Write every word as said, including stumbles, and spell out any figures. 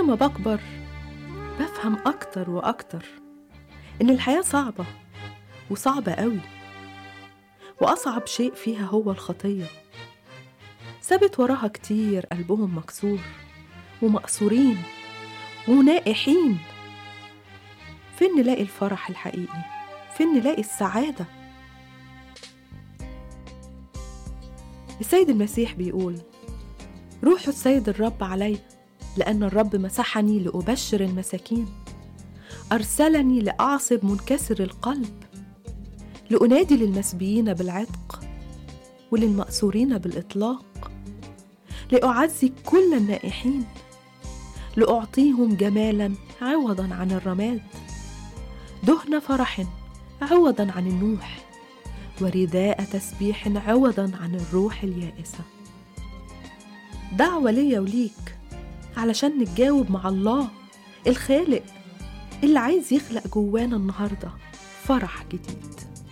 كل ما بكبر بفهم أكتر وأكتر إن الحياة صعبة وصعبة قوي، وأصعب شيء فيها هو الخطية. سابت وراها كتير قلبهم مكسور ومقصورين ونائحين. فين نلاقي الفرح الحقيقي؟ فين نلاقي السعادة؟ السيد المسيح بيقول: روح السيد الرب علي، لأن الرب مسحني لأبشر المساكين، أرسلني لأعصب منكسر القلب، لأنادي للمسبيين بالعتق وللمأسورين بالإطلاق، لأعزي كل النائحين، لأعطيهم جمالا عوضا عن الرماد، دهن فرح عوضا عن النوح، ورداء تسبيح عوضا عن الروح اليائسة. دعوة ليا وليك علشان نتجاوب مع الله الخالق اللي عايز يخلق جوانا النهاردة فرح جديد.